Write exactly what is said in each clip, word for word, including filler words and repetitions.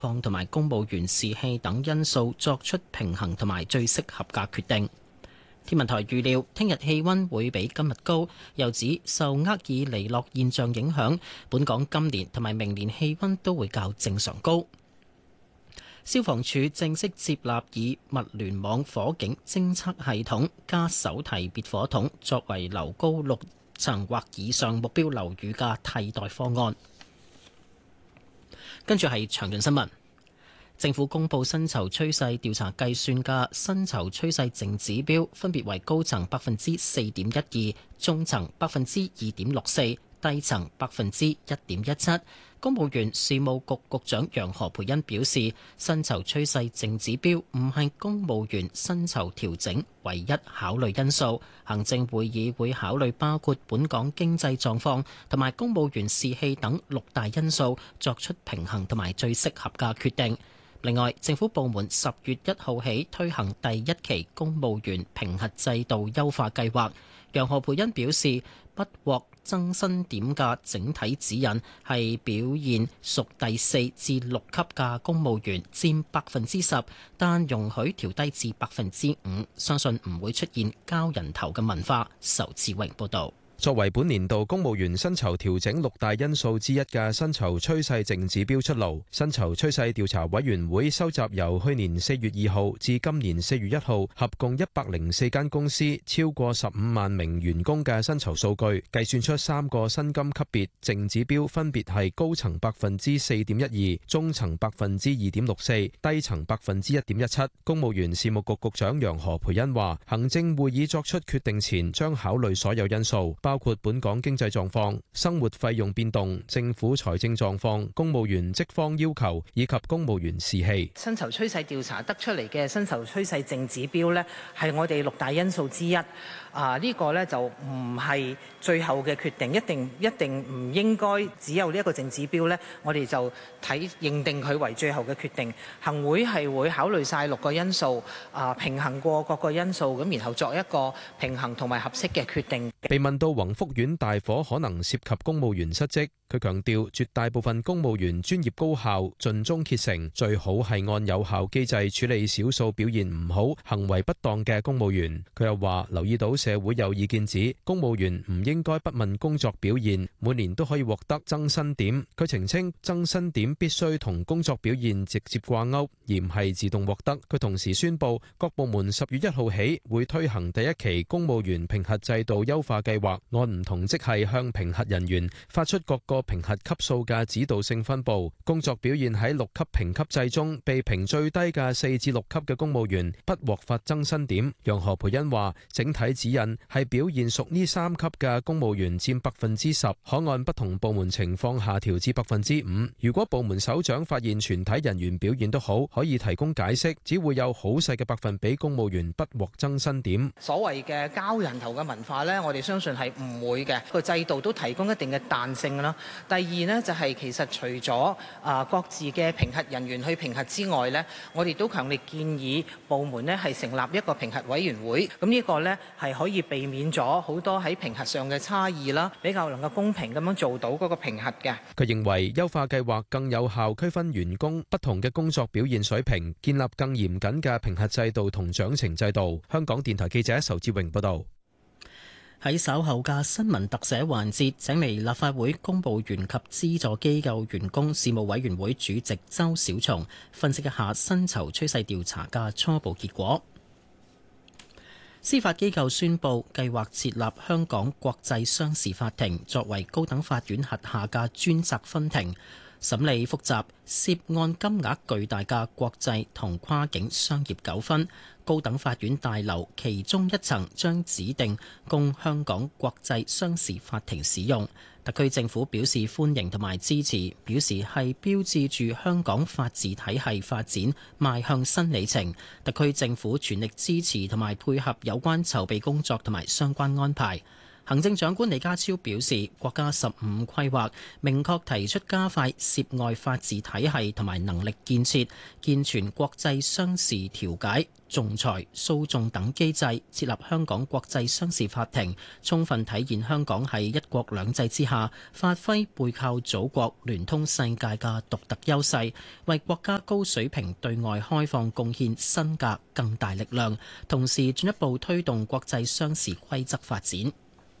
況同埋公務員士氣等因素作出平衡同埋最適合嘅決定。天文台預料聽日氣溫會比今日高，又指受厄爾尼諾現象影響，本港今年同埋明年氣溫都會較正常高。消防處正式接納以物聯網火警偵測系統加手提滅火筒作為樓高六層或以上目標樓宇嘅替代方案。跟住係詳盡新聞。政府公布薪酬趨勢調查計算嘅薪酬趨勢淨指標，分別為高層百分之四點一二，中層百分之二點六四，低層百分之一點一七。公務員事務局局長楊何蓓茵表示，薪酬趨勢淨指標唔係公務員薪酬調整唯一考慮因素，行政會議會考慮包括本港經濟狀況同埋公務員士氣等六大因素，作出平衡同埋最適合嘅決定。另外，政府部門十月一號起推行第一期公務員評核制度優化計劃。楊何蓓茵表示，不獲增薪點嘅整體指引係表現屬第四至六級嘅公務員佔百分之十，但容許調低至百分之五，相信唔會出現交人頭嘅文化。仇志榮報導。 作為本年度公務員薪酬調整六大因素之一嘅薪酬趨勢淨指標出爐，薪酬趨勢調查委員會收集由去年四月二號至今年四月一號合共一百零四間公司超過十五萬名員工嘅薪酬數據，計算出三個薪金級別淨指標，分別係高層百分之四點一二，中層百分之二點六四，低層百分之一點一七。公務員事務局局長楊何蓓茵話，行政會議作出決定前將考慮所有因素，包括本港經濟狀況、生活費用變動、政府財政狀況、公務員職方要求以及公務員士氣。 薪酬趨勢調查得出嚟嘅薪酬趨勢淨指標呢，係我哋六大因素之一。啊，呢個呢就唔係最後嘅決定，一定一定唔應該只有呢一個淨指標呢，我哋就睇認定佢為最後嘅決定。行會係會考慮晒六個因素，啊平衡過各個因素，咁然後作一個平衡同埋合適嘅決定。 被問到宏福苑大火可能涉及公務員失職，佢強調絕大部分公務員專業高效、盡忠竭誠，最好係按有效機制處理少數表現唔好、行為不當嘅公務員。佢又話留意到社會有意見指公務員唔應該不問工作表現，每年都可以獲得增薪點。佢澄清增薪點必須同工作表現直接掛鈎，而唔係自動獲得。佢同時宣布各部門十月一號起會推行第一期公務員評核制度優化計劃，按唔同職系向評核人員發出各個評核級數嘅指導性分佈，工作表現喺六級評級制中被評最低嘅四至六級嘅公務員不獲發增薪點。楊何蓓茵話，整體指引係表現屬呢三級嘅公務員佔百分之十，可按不同部門情況下調至百分之五。如果部門首長發現全體人員表現都好，可以提供解釋，只會有好細嘅百分比公務員不獲增薪點。 所謂嘅交人頭嘅文化呢，我哋相信係唔會嘅，個制度都提供一定嘅彈性啦。第二呢，就係其實除咗啊各自嘅評核人員去評核之外呢，我哋都強烈建議部門呢係成立一個評核委員會。咁呢個呢係可以避免咗好多喺評核上嘅差異啦，比較能夠公平咁樣做到嗰個評核嘅。 佢認為優化計劃更有效區分員工不同嘅工作表現水平，建立更嚴謹嘅評核制度同獎懲制度。香港電台記者仇志榮報導。 喺稍後嘅新聞特寫環節，請嚟立法會公務員及資助機構員工事務委員會主席周小松分析一下薪酬趨勢調查嘅初步結果。司法機構宣布計劃設立香港國際商事法庭，作為高等法院轄下嘅專責分庭，審理複雜涉案金額巨大嘅國際同跨境商業糾紛。高等法院大樓其中一層將指定供香港國際商事法庭使用。特區政府表示歡迎同埋支持，表示係標誌住香港法治體系發展邁向新里程。特區政府全力支持同埋配合有關籌備工作同埋相關安排。 行政長官李家超表示，國家十五規劃明確提出加快涉外法治體系同埋能力建設，健全國際商事調解、仲裁、訴訟等機制，設立香港國際商事法庭，充分體現香港喺一國兩制之下發揮背靠祖國、聯通世界嘅獨特優勢，為國家高水平對外開放貢獻新格更大力量，同時進一步推動國際商事規則發展。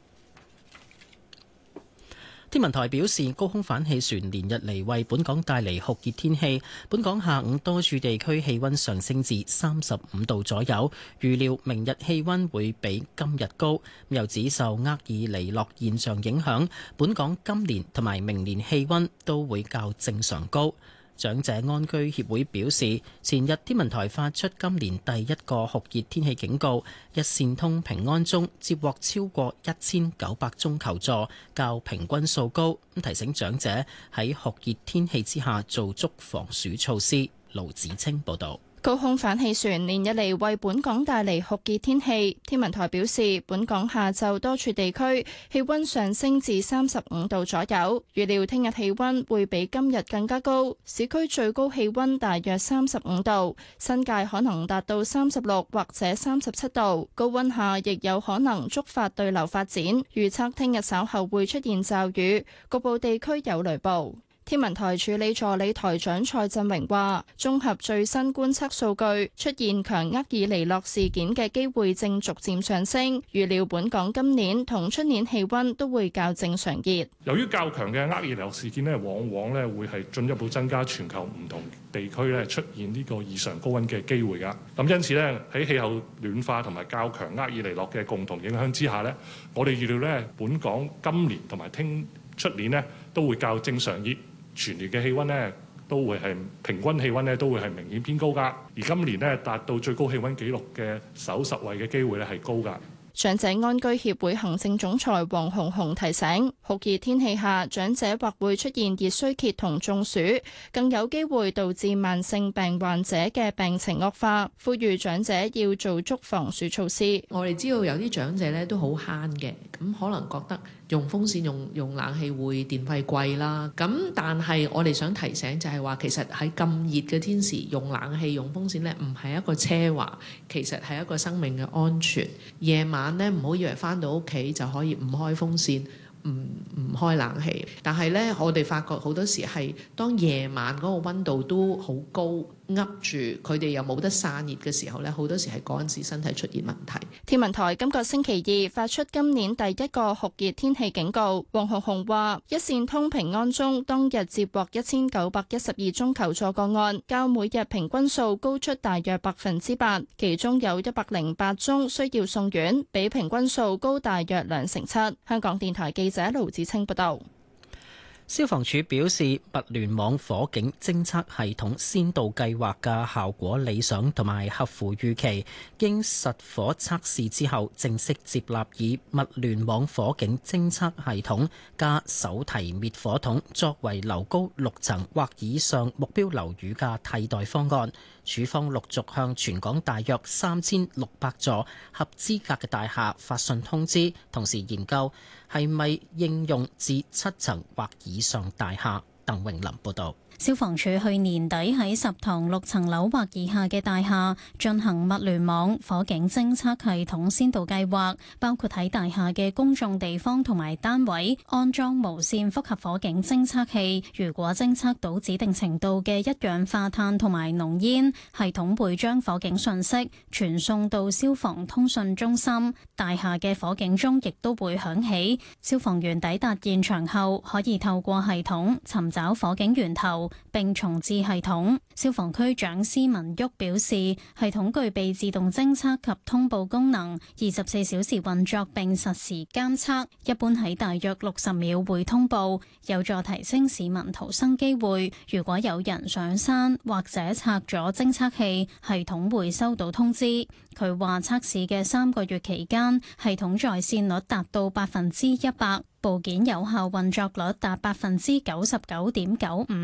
天文台表示，高空反氣旋連日嚟為本港帶嚟酷熱天氣，本港下午多處地區氣溫上升至三十五度左右，預料明日氣溫會比今日高。又指受厄爾尼諾現象影響，本港今年同埋明年氣溫都會較正常高。長者安居協會表示，前日天文台發出今年第一個酷熱天氣警告，一線通平安鐘接獲超過一千九百宗求助，較平均數高。咁提醒長者喺酷熱天氣之下做足防暑措施。盧子清報導。 高空反氣旋連日嚟為本港帶嚟酷熱天氣，天文台表示，本港下晝多處地區氣溫上升至三十五度左右，預料聽日氣溫會比今日更加高，市區最高氣溫大約三十五度，新界可能達到三十六或者三十七度，高溫下亦有可能觸發對流發展，預測聽日稍後會出現驟雨，局部地區有雷暴。天文台助理助理台長蔡振榮話，綜合最新觀測數據，出現強厄爾尼諾事件嘅機會正逐漸上升，預料本港今年同出年氣溫都會較正常熱。 由於較強嘅厄爾尼諾事件咧，往往咧會係進一步增加全球唔同地區咧出現呢個異常高溫嘅機會㗎。咁因此咧，喺氣候暖化同埋較強厄爾尼諾嘅共同影響之下咧，我哋預料咧本港今年同埋聽出年咧都會較正常熱。全年嘅氣温呢，都會係平均氣温呢，都會係明顯偏高㗎。而今年呢，達到最高氣温紀錄嘅首十位嘅機會呢，係高㗎。 長者安居協會行政總裁黃紅紅提醒，酷熱天氣下，長者或會出現熱衰竭同中暑，更有機會導致慢性病患者嘅病情惡化。呼籲長者要做足防暑措施。 我哋知道有啲長者咧都好慳嘅，咁可能覺得用風扇用用冷氣會電費貴啦。咁但係我哋想提醒就係話，其實喺咁熱嘅天時用冷氣用風扇咧，唔係一個奢華，其實係一個生命嘅安全。夜晚咧唔好以為返到屋企就可以唔開風扇，唔唔開冷氣。但係咧，我哋發覺好多時係當夜晚嗰個温度都好高，噏住佢哋又冇得散熱嘅時候咧，好多時係嗰陣時身體出現問題。 天文台今個星期二發出今年第一個酷熱天氣警告。黃紅紅話：一線通平安鐘當日接獲一千九百一十二宗求助個案，較每日平均數高出大約百分之八，其中有一百零八宗需要送院，比平均數高大約兩成七。香港電台記者盧子清報道。 消防處表示，物聯網火警偵測系統先導計劃嘅效果理想同埋合乎預期，經實火測試之後，正式接納以物聯網火警偵測系統加手提滅火筒作為樓高六層或以上目標樓宇嘅替代方案。處方陸續向全港大約三千六百座合資格嘅大廈發信通知，同時研究係咪應用至七層或以上大廈。鄧榮林報導。 消防處去年底喺十幢六層樓或以下嘅大廈進行物聯網火警偵測系統先導計劃，包括喺大廈嘅公眾地方同埋單位安裝無線複合火警偵測器。如果偵測到指定程度嘅一氧化碳同埋濃煙，系統會將火警訊息傳送到消防通訊中心，大廈嘅火警鐘亦都會響起。消防員抵達現場後，可以透過系統尋找火警源頭並重置系統。消防區長施文旭表示，系統具備自動偵測及通報功能，二十四小時運作並實時監測，一般喺大約六十秒會通報，有助提升市民逃生機會。如果有人上山或者拆咗偵測器，系統會收到通知。佢話測試嘅三個月期間，系統在線率達到百分之一百，部件有效運作率達百分之九十九點九五。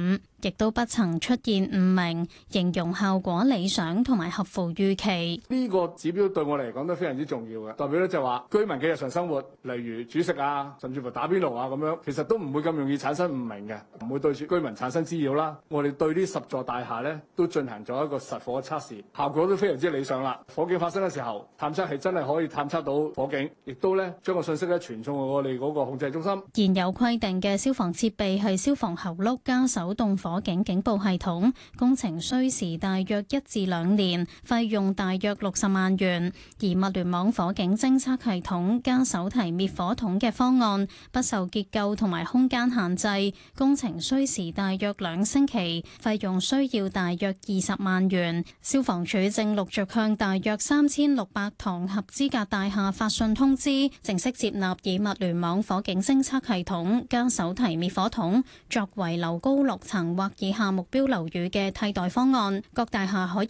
亦都不曾出現誤鳴，形容效果理想同埋合乎預期。 呢個指標對我嚟講都非常之重要嘅，代表咧就係話居民嘅日常生活，例如煮食啊，甚至乎打邊爐啊咁樣，其實都唔會咁容易產生誤鳴嘅，唔會對住居民產生滋擾啦。我哋對呢十座大廈咧都進行咗一個實火嘅測試，效果都非常之理想啦。火警發生嘅時候，探測係真係可以探測到火警，亦都咧將個信息咧傳送到我哋嗰個控制中心。 現有規定嘅消防設備係消防喉轆加手動火警警報系統，工程需時大約一至兩年，費用大約六十萬元。而物聯網火警偵測系統加手提滅火筒嘅方案，不受結構同埋空間限制，工程需時大約兩星期，費用需要大約二十萬元。消防處正陸續向大約三千六百幢合資格大廈發信通知，正式接納以物聯網火警偵測系統加手提滅火筒作為樓高六層或以下目標樓宇嘅替代方案。各大廈可以